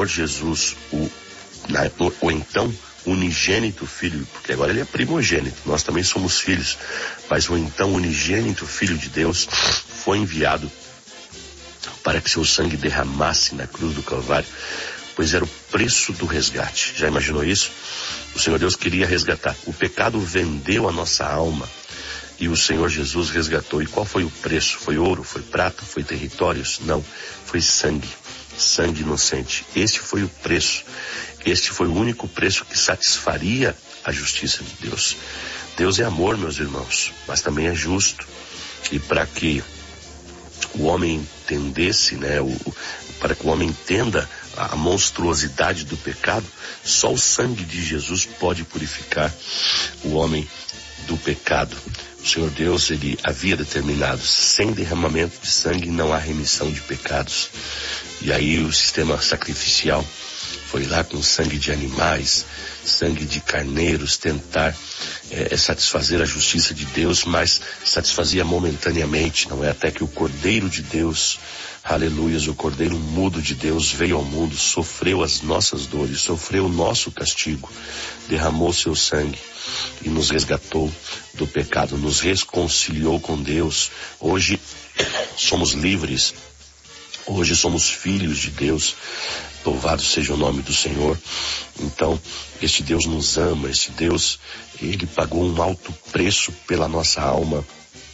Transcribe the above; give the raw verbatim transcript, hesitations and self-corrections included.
Senhor Jesus, o, na, ou então unigênito Filho, porque agora ele é primogênito, nós também somos filhos, mas o então unigênito Filho de Deus foi enviado para que seu sangue derramasse na cruz do Calvário, pois era o preço do resgate. Já imaginou isso? O Senhor Deus queria resgatar. O pecado vendeu a nossa alma e o Senhor Jesus resgatou. E qual foi o preço? Foi ouro? Foi prata? Foi territórios? Não, foi sangue. Sangue inocente. Este foi o preço. Este foi o único preço que satisfaria a justiça de Deus. Deus é amor, meus irmãos, mas também é justo. E para que o homem entendesse, né, o, para que o homem entenda a monstruosidade do pecado, só o sangue de Jesus pode purificar o homem do pecado. O Senhor Deus, ele havia determinado, sem derramamento de sangue não há remissão de pecados. E aí o sistema sacrificial foi lá com sangue de animais, sangue de carneiros, tentar é, satisfazer a justiça de Deus, mas satisfazia momentaneamente, não é? Até que o Cordeiro de Deus, aleluias, o Cordeiro mudo de Deus veio ao mundo, sofreu as nossas dores, sofreu o nosso castigo, derramou seu sangue e nos resgatou do pecado, nos reconciliou com Deus. Hoje somos livres. Hoje somos filhos de Deus, louvado seja o nome do Senhor. Então, este Deus nos ama, este Deus, ele pagou um alto preço pela nossa alma,